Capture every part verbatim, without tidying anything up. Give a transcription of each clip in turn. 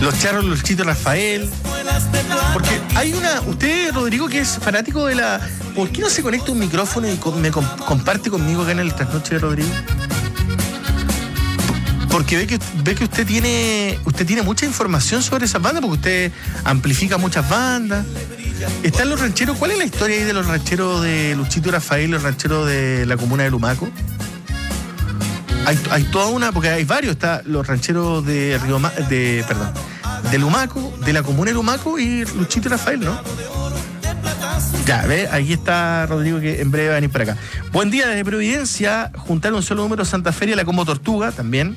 Los Charros, Luchito Rafael. Porque hay una... Usted, Rodrigo, que es fanático de la... ¿Por qué no se conecta un micrófono y con, me comp- comparte conmigo acá en el Trasnoche de Rodrigo? Porque ve que, ve que usted tiene usted tiene mucha información sobre esas bandas, porque usted amplifica muchas bandas. Están los rancheros. ¿Cuál es la historia ahí de los rancheros de Luchito Rafael, los rancheros de la comuna de Lumaco? Hay, hay toda una, porque hay varios, está los rancheros de Río Ma, de, perdón, de Lumaco, de la comuna de Lumaco y Luchito Rafael, ¿no? Ya, ve, aquí está Rodrigo, que en breve va a venir para acá. Buen día desde Providencia, juntar un solo número Santa Feria, la Combo Tortuga, también.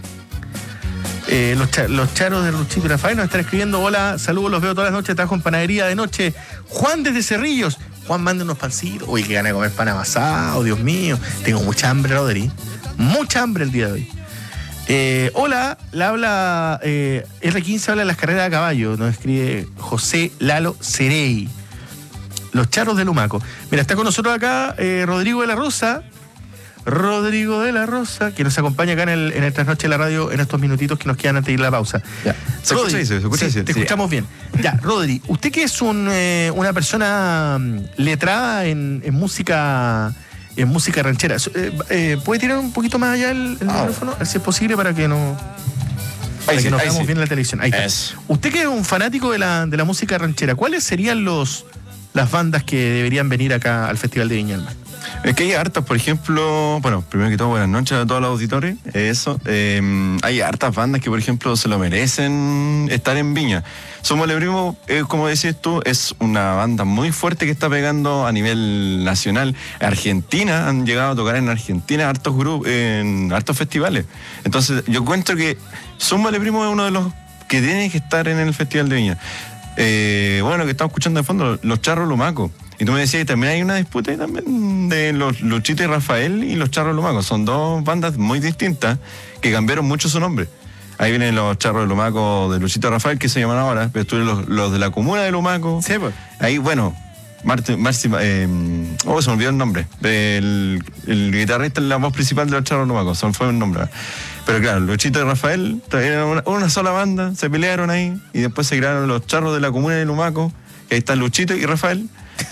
Eh, los, cha- los charos de Luchito Rafael nos están escribiendo: hola, saludos, los veo todas las noches, trabajo en panadería de noche. Juan desde Cerrillos. Juan, manda unos pancitos. Uy, que gana de comer pan amasado, Dios mío. Tengo mucha hambre, Rodri. Mucha hambre el día de hoy. Eh, hola, la habla eh, R quince, habla de las carreras a caballo. Nos escribe José Lalo Cerey. Los Charros de Lumaco. Mira, está con nosotros acá eh, Rodrigo de la Rosa. Rodrigo de la Rosa, que nos acompaña acá en el, en el Trasnoche de la Radio en estos minutitos que nos quedan antes de ir a la pausa. Ya. ¿Se Rodri, escucha eso? ¿Se escucha sí, eso? te Sí. escuchamos bien. Ya, Rodri, usted que es un, eh, una persona mm, letrada en, en música en música ranchera, eh, eh, ¿puede tirar un poquito más allá el, el Ah. micrófono? Si es posible, para que no... Para Ahí que sí, nos ahí veamos sí. bien en la televisión. Ahí está. Eso. Usted que es un fanático de la, de la música ranchera, ¿cuáles serían los las bandas que deberían venir acá al Festival de Viña del Mar? Es que hay hartas, por ejemplo, bueno, primero que todo, buenas noches a todos los auditores. Eso, eh, hay hartas bandas que, por ejemplo, se lo merecen estar en Viña. Somos Le Primo, eh, como decías tú, es una banda muy fuerte que está pegando a nivel nacional. Argentina, han llegado a tocar en Argentina hartos grupos, en hartos festivales. Entonces, yo encuentro que Somos Le Primo es uno de los que tiene que estar en el Festival de Viña. Eh, bueno, que estamos escuchando de fondo, los Charros Lumaco. Y tú me decías, y también hay una disputa ahí también de los Luchito y Rafael y los Charros Lumaco. Son dos bandas muy distintas que cambiaron mucho su nombre. Ahí vienen los Charros de Lumaco de Luchito y Rafael, que se llaman ahora, pero estuvieron los, los de la comuna de Lumaco. Sí, pues. Ahí, bueno, Marti, Marci, eh, oh, se me olvidó el nombre. El, el guitarrista es la voz principal de los Charros Lumaco, se me fue el nombre. Pero claro, Luchito y Rafael eran una, una sola banda, se pelearon ahí y después se crearon los Charros de la comuna de Lumaco, que ahí están Luchito y Rafael.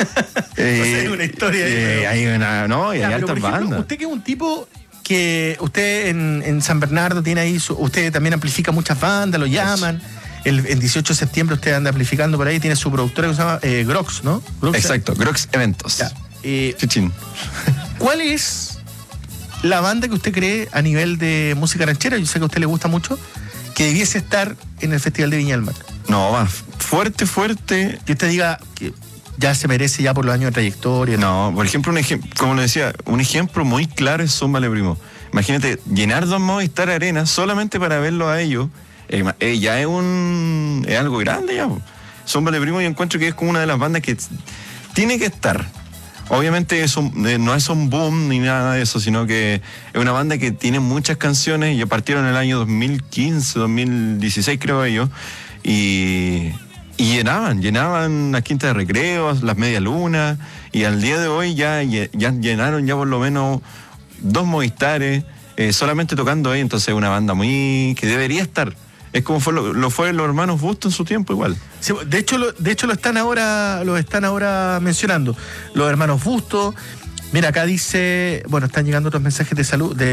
eh, O sea, hay una historia ahí, eh, pero- hay una, no, y Ya, hay pero, por altas ejemplo, bandas. usted que es un tipo que usted en, en San Bernardo tiene ahí, su, usted también amplifica muchas bandas, lo llaman. El, el dieciocho de septiembre usted anda amplificando por ahí, tiene su productora que se llama eh, Grox, ¿no? Grox, Exacto, Grox Eventos. ya. Eh, Chichín. ¿Cuál es la banda que usted cree a nivel de música ranchera, yo sé que a usted le gusta mucho, que debiese estar en el Festival de Viña del Mar? No, va fuerte, fuerte. Que usted diga que ya se merece ya por los años de trayectoria. No, por ejemplo, un ejemplo, como le decía, un ejemplo muy claro es Zumba Le Primo. Imagínate, llenar dos Movistar Arena solamente para verlo a ellos, eh, eh, ya es un es algo grande ya. Zumba Le Primo yo encuentro que es como una de las bandas que tiene que estar. Obviamente eso, eh, no es un boom ni nada de eso, sino que es una banda que tiene muchas canciones y partieron en el año dos mil quince, dos mil dieciséis creo ellos, y, y llenaban, llenaban las quintas de recreos, las media lunas, y al día de hoy ya, ya llenaron ya por lo menos dos Movistares, eh, solamente tocando ahí, entonces es una banda muy que debería estar. Es como fue lo, lo fue los hermanos Busto en su tiempo igual. Sí, de hecho, lo, de hecho lo están ahora, lo están ahora mencionando. Los hermanos Busto. Mira, acá dice, bueno, están llegando otros mensajes de salud, de